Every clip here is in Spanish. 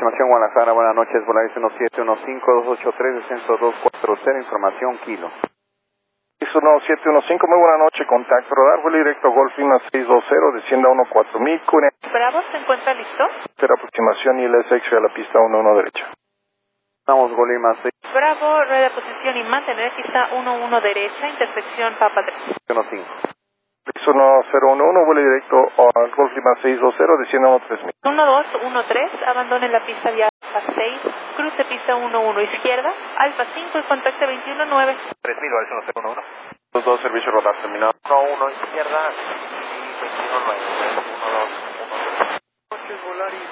Aproximación Guadalajara, buenas noches, Volaris 1715-283, descenso 240, información Kilo. 1715, muy buena noche, contacto radar, vuelo directo Golf Lima 620, descienda 14000, Bravo, ¿se encuentra listo? Será aproximación ILS a la pista 11 derecha. Estamos Golima 6. Bravo, rueda de posición y mantener pista 11 derecha, intersección Papa 3. 15. 1011, vuelo directo al Golf Lima 620, descienda 13000. 1213, abandone la pista vía Alfa 6, cruce pista 11 izquierda, Alfa 5 y contacte 219. 3000, Volaris 1011. Los dos servicios rodar terminado. 11 izquierda y 219. 12. Noches Volaris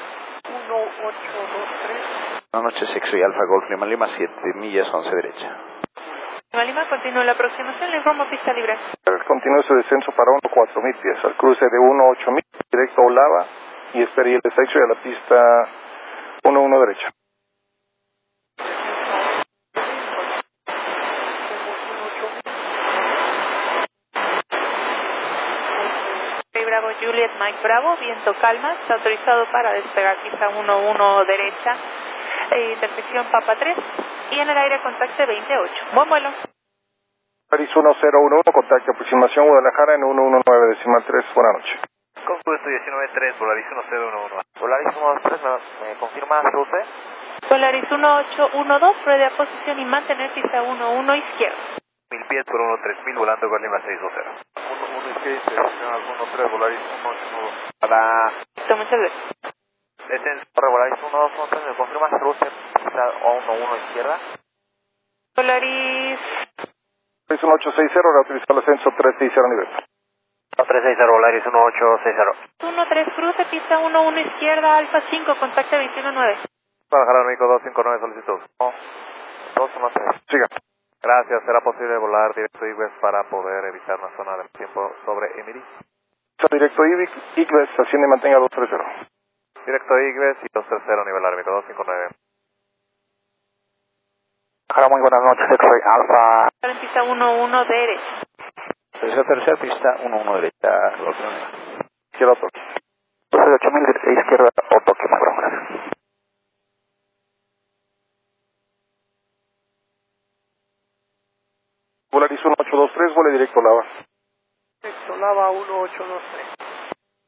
1823. Buenas noches, X-Ray Alfa Golf Lima Lima 7 millas 11 derecha. Lima, continúa la aproximación, le informo pista libre. Continúa su descenso para 14000 pies, al cruce de 18000, directo a Olava, y espera ILS a la pista 11 derecha. Bravo, Juliet, Mike Bravo, viento calma, está autorizado para despegar pista 11 derecha, intersección Papa 3, y en el aire contacte 28. Buen vuelo. Paris 1011, contacto aproximación Guadalajara en 119.3, buena noche. Concurso 193, Volaris 1011. Volaris 123, ¿me confirma cruce? Volaris 1812, rueda de posición y mantener pista 11 izquierda. 1000 pies por 13000, volando con Lima 620. 11 izquierda, dirección 13, Volaris 1812. Para Listo, muchas gracias. descenso, Volaris 1213, ¿me confirma cruce? Pista 11 izquierda. Volaris Paris 1860, reautorizado el ascenso 360 nivel. 360, Volaris 1860. 13, cruce pista 11 izquierda, Alfa 5, contacte 219. Guadalajara, México 259, solicitud. 213. Siga. Gracias, ¿será posible volar directo Igles para poder evitar una zona de tiempo sobre Emiri? Directo Igles, asciende y mantenga 230. Directo Igles y 230, nivel árbitro 259. Hola, muy buenas noches, soy Alfa. En pista 11 derecha. Tercera pista 11 derecha, Golf Lima. Izquierda toque. 8000 izquierda, toque, muy bueno, gracias. Volaris 1823, vuelo directo a Lava. Lava 1823.